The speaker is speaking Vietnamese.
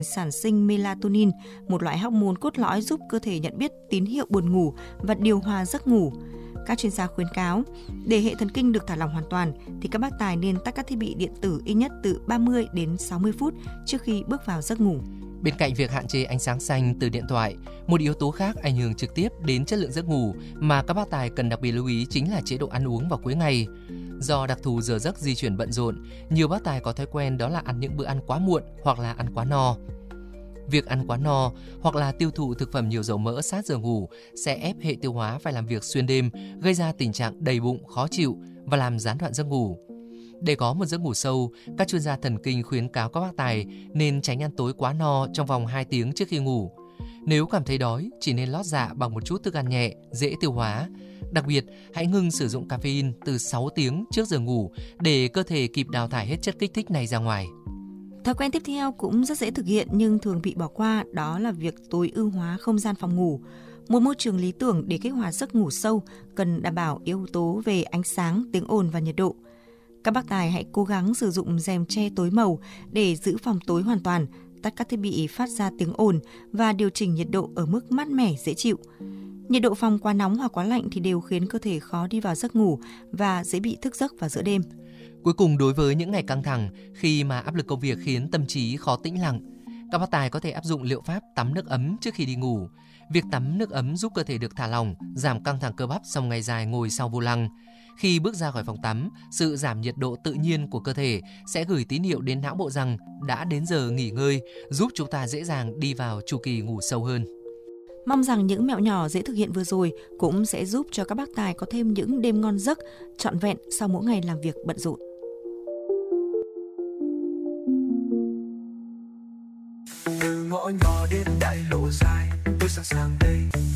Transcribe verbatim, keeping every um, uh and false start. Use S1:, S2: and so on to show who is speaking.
S1: sản sinh melatonin, một loại hormone cốt lõi giúp cơ thể nhận biết tín hiệu buồn ngủ và điều hòa giấc ngủ. Các chuyên gia khuyến cáo, để hệ thần kinh được thả lỏng hoàn toàn thì các bác tài nên tắt các thiết bị điện tử ít nhất từ ba mươi đến sáu mươi phút trước khi bước vào giấc ngủ.
S2: Bên cạnh việc hạn chế ánh sáng xanh từ điện thoại, một yếu tố khác ảnh hưởng trực tiếp đến chất lượng giấc ngủ mà các bác tài cần đặc biệt lưu ý chính là chế độ ăn uống vào cuối ngày. Do đặc thù giờ giấc di chuyển bận rộn, nhiều bác tài có thói quen đó là ăn những bữa ăn quá muộn hoặc là ăn quá no. Việc ăn quá no hoặc là tiêu thụ thực phẩm nhiều dầu mỡ sát giờ ngủ sẽ ép hệ tiêu hóa phải làm việc xuyên đêm, gây ra tình trạng đầy bụng, khó chịu và làm gián đoạn giấc ngủ. Để có một giấc ngủ sâu, các chuyên gia thần kinh khuyến cáo các bác tài nên tránh ăn tối quá no trong vòng hai tiếng trước khi ngủ. Nếu cảm thấy đói, chỉ nên lót dạ bằng một chút thức ăn nhẹ, dễ tiêu hóa. Đặc biệt, hãy ngừng sử dụng caffeine từ sáu tiếng trước giờ ngủ để cơ thể kịp đào thải hết chất kích thích này ra ngoài.
S1: Thói quen tiếp theo cũng rất dễ thực hiện nhưng thường bị bỏ qua, đó là việc tối ưu hóa không gian phòng ngủ. Một môi trường lý tưởng để kích hoạt giấc ngủ sâu cần đảm bảo yếu tố về ánh sáng, tiếng ồn và nhiệt độ. Các bác tài hãy cố gắng sử dụng rèm che tối màu để giữ phòng tối hoàn toàn, tắt các thiết bị phát ra tiếng ồn và điều chỉnh nhiệt độ ở mức mát mẻ dễ chịu. Nhiệt độ phòng quá nóng hoặc quá lạnh thì đều khiến cơ thể khó đi vào giấc ngủ và dễ bị thức giấc vào giữa đêm.
S2: Cuối cùng, đối với những ngày căng thẳng, khi mà áp lực công việc khiến tâm trí khó tĩnh lặng, các bác tài có thể áp dụng liệu pháp tắm nước ấm trước khi đi ngủ. Việc tắm nước ấm giúp cơ thể được thả lỏng, giảm căng thẳng cơ bắp sau ngày dài ngồi sau vô lăng. Khi bước ra khỏi phòng tắm, sự giảm nhiệt độ tự nhiên của cơ thể sẽ gửi tín hiệu đến não bộ rằng đã đến giờ nghỉ ngơi, giúp chúng ta dễ dàng đi vào chu kỳ ngủ sâu hơn.
S1: Mong rằng những mẹo nhỏ dễ thực hiện vừa rồi cũng sẽ giúp cho các bác tài có thêm những đêm ngon giấc trọn vẹn sau mỗi ngày làm việc bận rộn.
S3: Từ ngõ nhỏ đến đại lộ dài, tôi sẵn sàng đây.